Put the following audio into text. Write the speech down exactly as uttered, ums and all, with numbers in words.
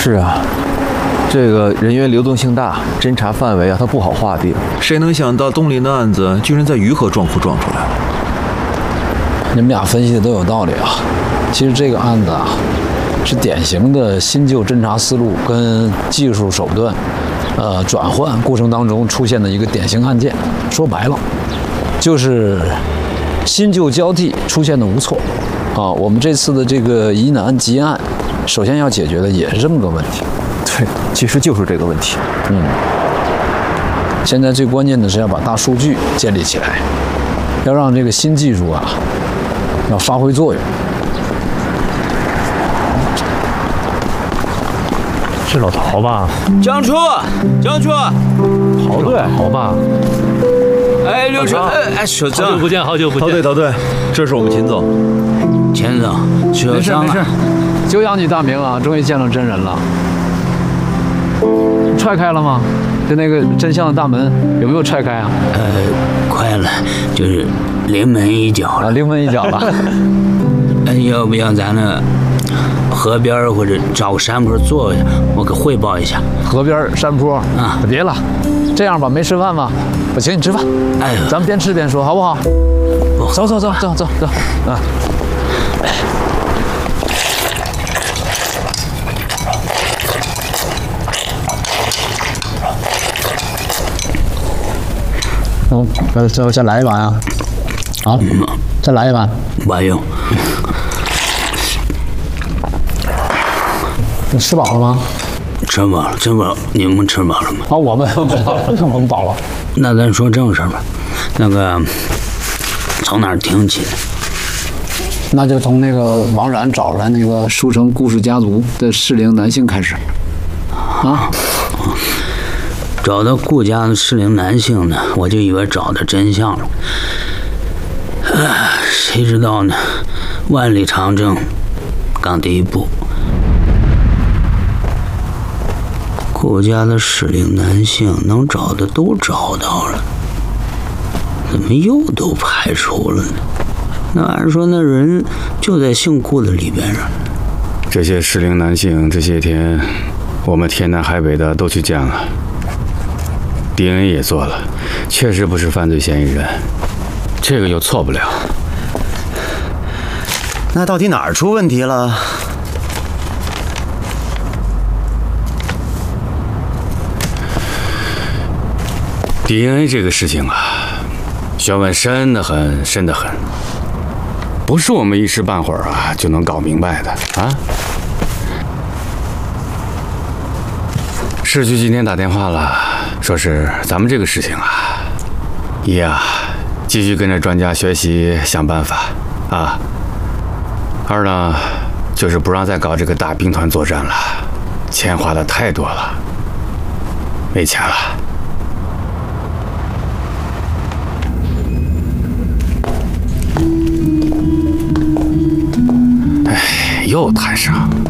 是啊，这个人员流动性大，侦查范围啊，它不好划定。谁能想到东林的案子居然在鱼河撞库撞出来了？ 你们俩分析的都有道理啊。其实这个案子啊，是典型的新旧侦查思路跟技术手段，呃，转换过程当中出现的一个典型案件。说白了，就是新旧交替出现的无措。啊，我们这次的这个疑难集案，首先要解决的也是这么个问题。 对，其实就是这个问题。 嗯，现在最关键的是要把大数据建立起来，要让这个新技术啊，要发挥作用。 是老陶吧？ 江初，江初， 陶队，陶吧？ 哎，刘春，哎，小张， 好久不见，好久不见。 陶队，陶队，这是我们秦总。 秦总，小没事张、啊， 没事，久仰你大名啊，终于见到真人了。踹开了吗？就那个真相的大门有没有踹开啊？ 呃，快了，就是临门一脚啊， 了。 临门一脚了。 哎，要不要咱那河边或者找个山坡坐下，我给汇报一下。 河边山坡啊， 别了，这样吧，没吃饭吧？我请你吃饭。 哎呦， 咱们边吃边说，好不好？走走走走走走啊！嗯，再再再来一碗啊！好，再来一碗。 不用。 你吃饱了吗？ 吃饱了，吃饱了。你们吃饱了吗？ 啊，我们我们饱了。 那咱说正事吧。那个从哪儿听起？ 那就从那个王冉找出来那个书城顾氏家族的适龄男性开始。啊， 找到顾家的适龄男性呢，我就以为找到真相了。唉，谁知道呢？万里长征刚第一步，顾家的适龄男性能找的都找到了，怎么又都排除了呢？那按说那人就在姓顾的里边啊。 这些适龄男性这些天，我们天南海北的都去见了 ，D N A 也做了，确实不是犯罪嫌疑人，这个又错不了。 那到底哪儿出问题了 ？D N A 这个事情啊，学问深得很，深得很，不是我们一时半会儿啊就能搞明白的啊。市局今天打电话了，说是咱们这个事情啊，一啊，继续跟着专家学习想办法啊。二呢，就是不让再搞这个大兵团作战了，钱花的太多了，没钱了。哎，又摊上。